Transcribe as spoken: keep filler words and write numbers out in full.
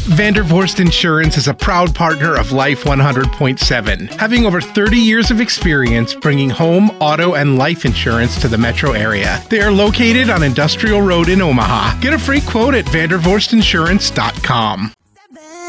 Vandervorst Insurance is a proud partner of Life one hundred point seven, having over thirty years of experience bringing home, auto, and life insurance to the metro area. They are located on Industrial Road in Omaha. Get a free quote at vandervorst insurance dot com.